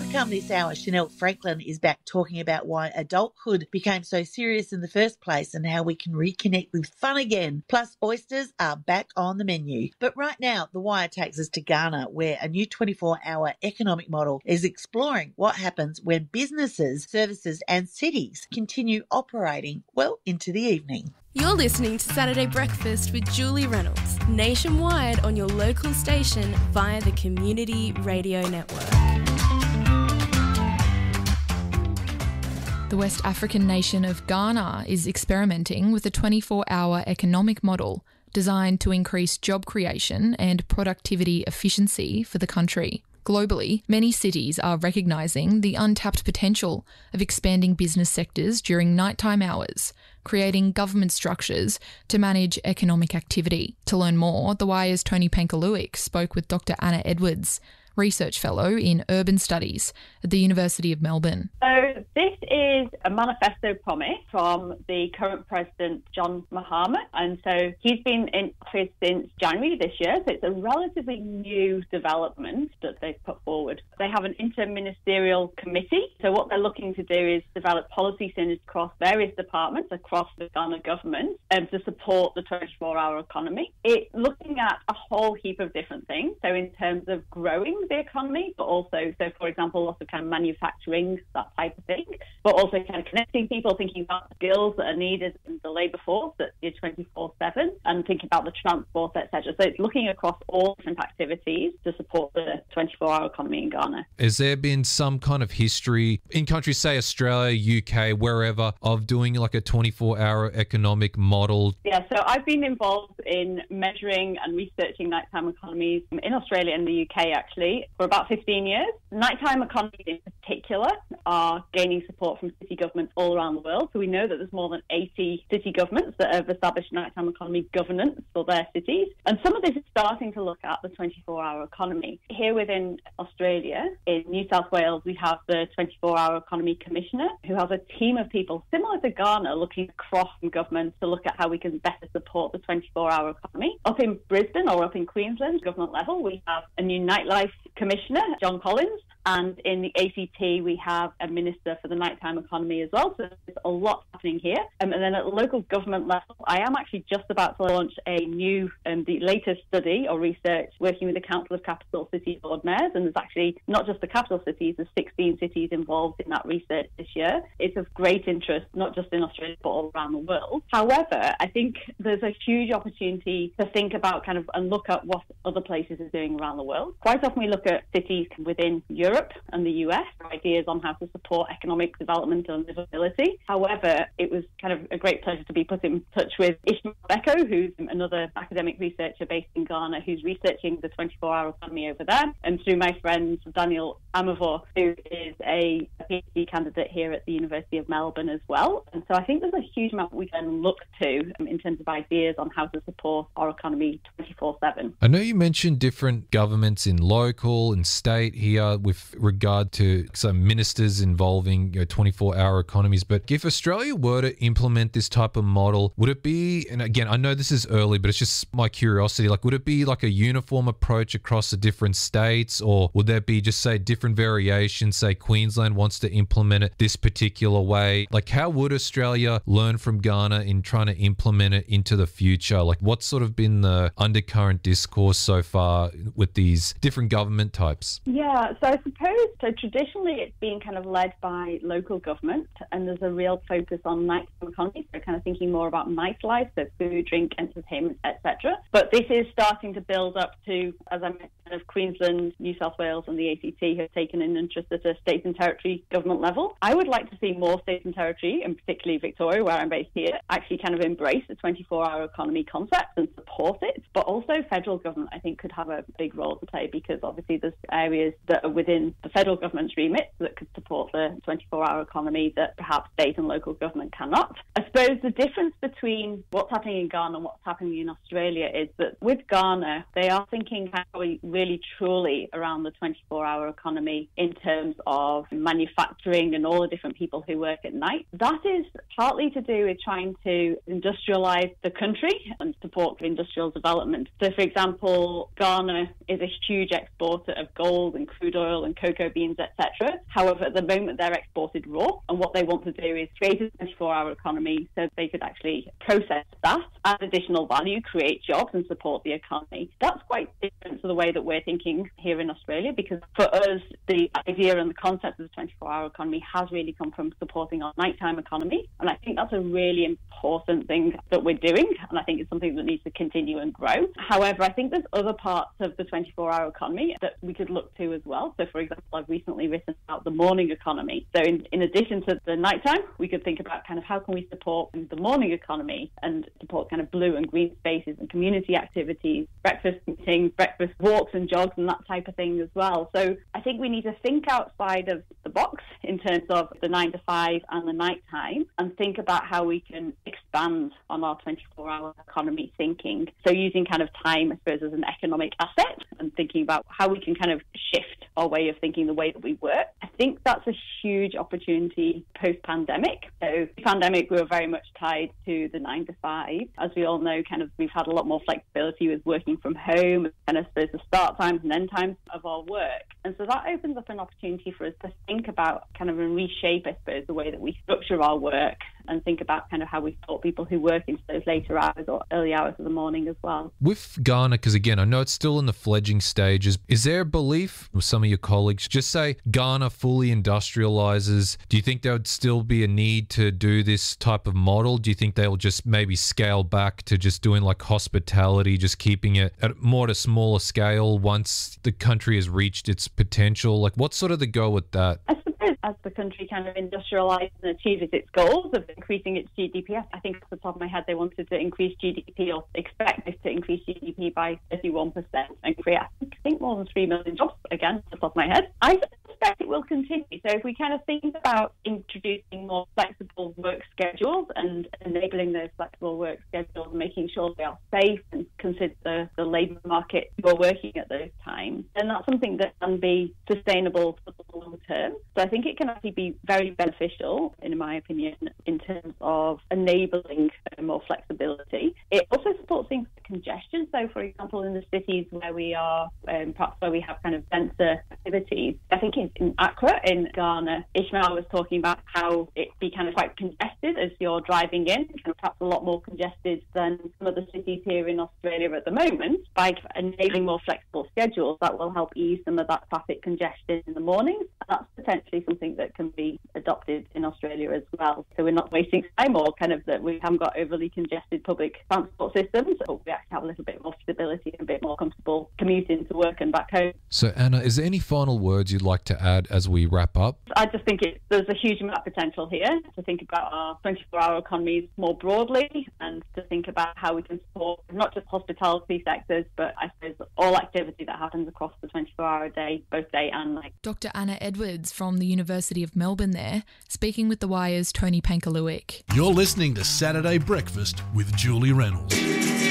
come this hour, Chanel Franklin is back talking about why adulthood became so serious in the first place and how we can reconnect with fun again. Plus, oysters are back on the menu. But right now, The Wire takes us to Ghana, where a new 24-hour economic model is exploring what happens when businesses, services and cities continue operating well into the evening. You're listening to Saturday Breakfast with Julie Reynolds, nationwide on your local station via the Community Radio Network. The West African nation of Ghana is experimenting with a 24-hour economic model designed to increase job creation and productivity efficiency for the country. Globally, many cities are recognising the untapped potential of expanding business sectors during nighttime hours, creating government structures to manage economic activity. To learn more, The Wire's Tony Pankaluik spoke with Dr. Anna Edwards, Research Fellow in Urban Studies at the University of Melbourne. So this is a manifesto promise from the current President, John Mahama. And so he's been in office since January this year. So it's a relatively new development that they've put forward. They have an interministerial committee. So what they're looking to do is develop policy synergies across various departments across the Ghana government to support the 24-hour economy. It's looking at a whole heap of different things. So in terms of growing the economy, but also, so for example, lots of kind of manufacturing, that type of thing, but also kind of connecting people, thinking about skills that are needed in the labour force that is 24/7, and thinking about the transport, etc. So it's looking across all different activities to support the 24-hour economy in Ghana. Has there been some kind of history in countries, say Australia, UK, wherever, of doing like a 24-hour economic model? Yeah, so I've been involved in measuring and researching nighttime economies in Australia and the UK, actually, for about 15 years. Nighttime economies in particular are gaining support from city governments all around the world. So we know that there's more than 80 city governments that have established nighttime economy governance for their cities. And some of this is starting to look at the 24-hour economy. Here within Australia, in New South Wales, we have the 24-hour economy commissioner, who has a team of people similar to Ghana looking across government to look at how we can better support the 24-hour economy. Up in Brisbane or up in Queensland, government level, we have a new nightlife commissioner, John Collins, and in the ACT we have a minister for the nighttime economy as well. So there's a lot happening here. And then at the local government level, I am actually just about to launch a new, the latest study or research working with the Council of Capital City Lord Mayors. And there's actually not just the capital cities, there's 16 cities involved in that research this year. It's of great interest, not just in Australia, but all around the world. However, I think there's a huge opportunity to think about kind of and look at what other places are doing around the world. Quite often we look at cities within Europe and the US for ideas on how to support economic development and livability. However, it was kind of a great pleasure to be put in touch with Ishmael Beko, who's another academic researcher based in Ghana who's researching the 24-hour economy over there, and through my friend Daniel Amavor, who is a PhD candidate here at the University of Melbourne as well. And so I think there's a huge amount we can look to in terms of ideas on how to support our economy 24/7. I know you mentioned different governments in local and state here with regard to some ministers involving 24-hour economies, but if Australia were to implement this type of model, would it be, and again, I know this is early, but it's just my curiosity, like would it be like a uniform approach across the different states, or would there be just say different variations, say Queensland wants to implement it this particular way? Like how would Australia learn from Ghana in trying to implement it into the future? Like what's sort of been the undercurrent discourse so far with these different government types? Yeah, so I suppose, so traditionally it's been kind of led by local government, and there's a real focus on nighttime economy, so kind of thinking more about nightlife, so food, drink, entertainment, etc. But this is starting to build up to, as I mentioned, of Queensland, New South Wales and the ACT have taken an interest at a state and territory government level. I would like to see more states and territory, and particularly Victoria, where I'm based here, actually kind of embrace the 24-hour economy concept and support it. But also federal government, I think, could have a big role to play, because obviously there's areas that are within the federal government's remit that could support the 24-hour economy that perhaps state and local government cannot. I suppose the difference between what's happening in Ghana and what's happening in Australia is that with Ghana, they are thinking how we really truly around the 24-hour economy in terms of manufacturing and all the different people who work at night. That is partly to do with trying to industrialize the country and support industrial development. So, for example, Ghana is a huge exporter of gold and crude oil and cocoa beans, etc. However, at the moment, they're exported raw, and what they want to do is create a 24-hour economy so they could actually process that, add additional value, create jobs and support the economy. That's quite different to the way that we're thinking here in Australia, because for us, the idea and the concept of the 24-hour economy has really come from supporting our nighttime economy. And I think that's a really important thing that we're doing. And I think it's something that needs to continue and grow. However, I think there's other parts of the 24-hour economy that we could look to as well. So, for example, I've recently written about the morning economy. So in addition to the nighttime, we could think about kind of how can we support the morning economy and support kind of blue and green spaces and community activities, breakfast meetings, breakfast walks and jogs and that type of thing as well. So I think we need to think outside of the box in terms of the 9 to 5 and the nighttime, and think about how we can expand on our 24-hour economy thinking. So using kind of time, I suppose, as an economic asset, and thinking about how we can kind of shift our way of thinking, the way that we work. I think that's a huge opportunity post-pandemic. So pre-pandemic, we were very much tied to the 9 to 5. As we all know, kind of we've had a lot more flexibility with working from home, and I suppose the start times and end times of our work. And so that opens up an opportunity for us to think about kind of and reshape, I suppose, the way that we structure our work, and think about kind of how we support people who work into those later hours or early hours of the morning as well. With Ghana, because again, I know it's still in the fledgling stages, is there a belief with some of your colleagues, just say Ghana fully industrializes, do you think there would still be a need to do this type of model? Do you think they'll just maybe scale back to just doing like hospitality, just keeping it at a smaller scale once the country has reached its potential? Like, what's sort of the go with that? I suppose as the country kind of industrializes and achieves its goals of increasing its GDP, I think off the top of my head they wanted to increase GDP, or expect this to increase GDP by 31% and create, I think more than 3 million jobs, again, off the top of my head. I suspect it will continue. So if we kind of think about introducing more flexible work schedules and enabling those flexible work schedules, making sure they are safe and consider the labour market who are working at those times, then that's something that can be sustainable for the long term. So I think it can actually be very beneficial, in my opinion, in terms of enabling more flexibility. It also supports things like congestion. So, for example, in the cities where we are, perhaps where we have kind of denser activities, I think in Accra, in Ghana, Ishmael was talking about how it be kind of quite congested as you're driving in, kind of perhaps a lot more congested than some of the cities here in Australia at the moment. By enabling more flexible schedules, that will help ease some of that traffic congestion in the mornings. And that's potentially something that can be adopted in Australia as well. So we're not wasting time, or kind of that we haven't got overly congested public transport systems, but we actually have a little bit more stability and a bit more comfortable commuting to work and back home. So Anna, is there any final words you'd like to add as we wrap up? I just think there's a huge amount of potential here to think about our 24-hour economies more broadly, and to think about how we can support not just hospitality sectors, but I suppose all activity that happens across the 24-hour day, both day and night. Dr. Anna Edwards from the University of Melbourne there, speaking with The Wire's Tony Pankaluik. You're listening to Saturday Breakfast with Julie Reynolds.